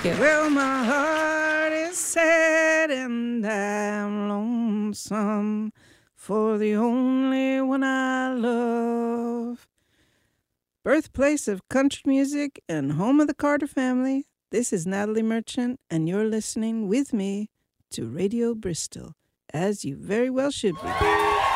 you. Well, my heart is sad and I'm lonesome for the only one I love. Birthplace of country music and home of the Carter family. This is Natalie Merchant, and you're listening with me to Radio Bristol, as you very well should be.